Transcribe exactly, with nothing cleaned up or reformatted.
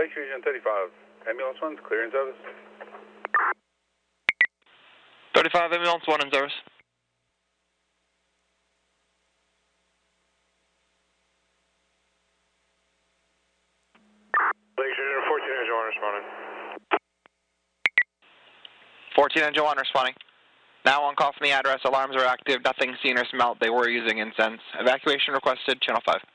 Lake Region thirty-five, ambulance one's clearing service. thirty-five, ambulance one in service. Lake Region fourteen, engine one responding. fourteen, engine one responding. Now on call from the address, alarms are active, nothing seen or smelt, they were using incense. Evacuation requested, channel five.